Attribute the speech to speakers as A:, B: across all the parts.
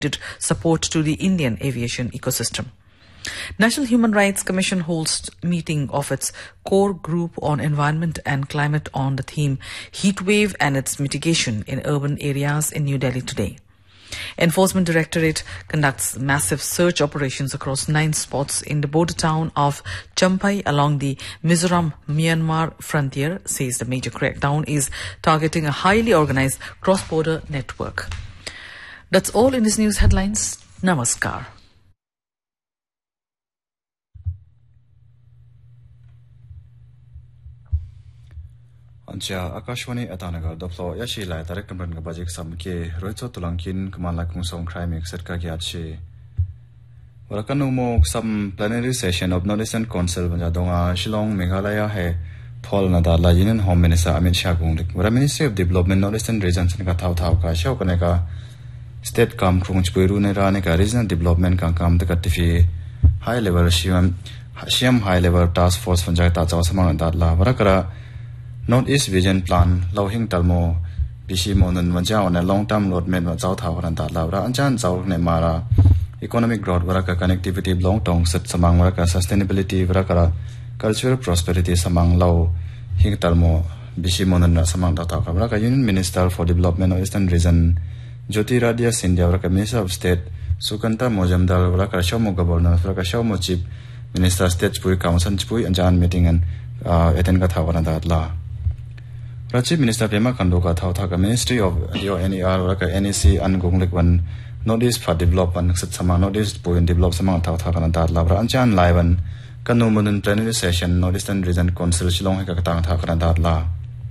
A: support to the Indian aviation ecosystem. National Human Rights Commission holds meeting of its core group on environment and climate on the theme Heat Wave and its mitigation in urban areas in New Delhi today. Enforcement Directorate conducts massive search operations across 9 spots in the border town of Champai along the Mizoram-Myanmar frontier, says the major crackdown is targeting a highly organized cross-border network. That's all in this news headlines. Namaskar.
B: Ancha Akashwani Atanaga Doplo Yashi Lai Tarek Kamran Gabajik Samke Roito Tulankin Kamala Kungsong Crime Exetka Gyatshi Warakanu Mo some plenary session of Northeastern Council Vanjadonga Shillong Meghalaya He Paul Nadala Union Home Minister Amit Shah Gunglik Wara Ministry of Development Northeastern Regions Nika Tau Tau Ka Shau Kaneka State Kam Krung Chpuiru Nera Nika Regional Development Kam Tekatifi High Level Shiam High Level Task Force Vanjata Chaw Samang Dadla Warakara Northeast Vision Plan Lauhing Talmo Bishi Monan Vanja on a long-term roadmap of South Havan that Laura Anjan Zau Nemara economic growth Varaka connectivity long term set samang Varaka sustainability Varakara cultural prosperity samang Lau Hing Talmo Bishi Monan Samang Data Varaka Union Minister for Development of Eastern Region Jyoti Radhya Sindhya Varaka Minister of State Sukanta Mojamdar Varaka Shawmo Governor Varaka Shawmo Chief Minister State Chpui Council Chpui Anjan meeting and attend Kathavan that la Chief Minister Pema Kandoka Tautaka Ministry of NER Raka NEC and Gunglikwan Northeast for Development Sama Northeast Puin Develop Samang Tautaka and Labra Anjan Livan Kanumun Plenary Session Northeastern Region Council Shillong Hekatang Taka and Datla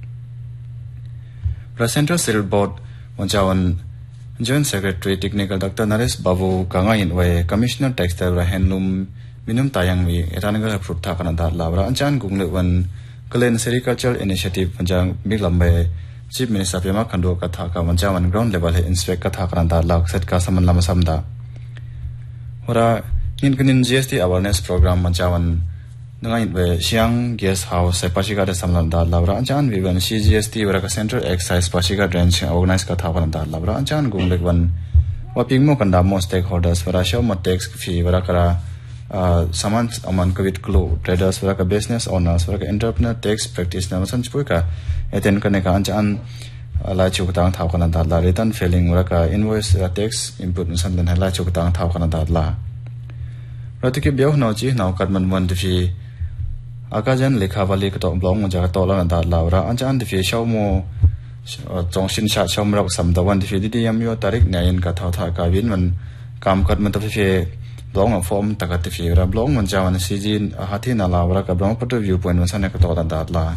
B: Central Civil Board Wanjawan Joint Secretary Technical Dr. Naresh Babu Kangain Way Commissioner Textile Handloom Minum Tayangwi Etanaga Prutaka and Labra Anjan Gunglikwan Kalen Sericultural Initiative Panjang Biglambe Chief Minister Pema Kando Kataka Manjawan ground level inspect Katakaranda Lak Set Kasaman Lamasamda Hora Ninkanin GST awareness program Manjawan Nangain Way Xiang Guest House Pashiga de Samlanda Labra Anjan Vivan CGST Varaka Central Excise Pashiga Drench organized Katakaranda Labra Anjan Gunglegwan Wapingmo Kanda more stakeholders Varasho Motex Fee Varakara Samans among COVID clue traders Varaka business owners Varaka entrepreneur tax practitioner Sanchpuika Eten Kaneka Anjan La Chukatang Taukananda La return failing Varaka invoice tax input Sandan La Chukatang Taukananda La Ratiki Bio Noji now Katman one defi Akajan Lekavali Katok Blong Jakatola and Laura Anjan defi Shawmo Jongshin Shat Shomrok Sam the one defi Diamio Tarik Nayan Katauta Winman Kam Katman of Blong of form Takatifi, Blong on Javan Sijin, Hatina La, Raka Brompoto viewpoint was an Ekatola Datla.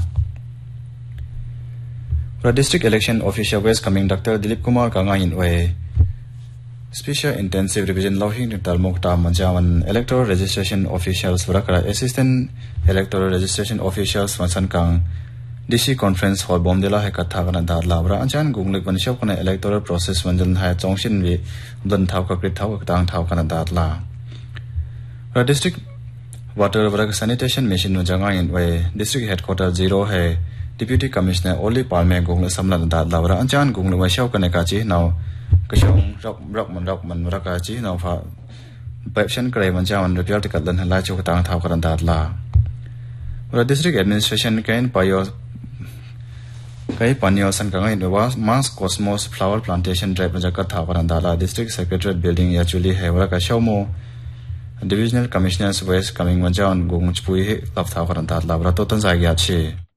B: District election official West coming Dr. Dilip Kumar Kangain Way. Special intensive revision Lohing Talmokta Manjavan electoral registration officials Raka assistant electoral registration officials Vansan Kang DC conference hall Bomdela Hekatavan Datla, Anjan Gunglik Vanshokana electoral process Vanjan Hai Zongshin V. Blan Tauka Krit Tauka Tang Taukan Datla. District Water Sanitation Mission Jangain Way, District Headquarters 0 He, Deputy Commissioner Oli Palme Gungla Samlan Dad Lavra Anjan Gungla Washau Kanekachi now Kashong Rockman Rakachi now for Pepshan Kravanjan and Reputed Katlan Lacho Tang Taukan Dadla. District Administration Kain Payo Kai Panyos and Kangain was Mass Cosmos Flower Plantation Drive Jaka Taukan District Secretariat Building actually Hevraka Shawmo. Divisional Commissioners West coming Manjawan Gung Chpui Love Taukaran Labra Totan Zagiachi.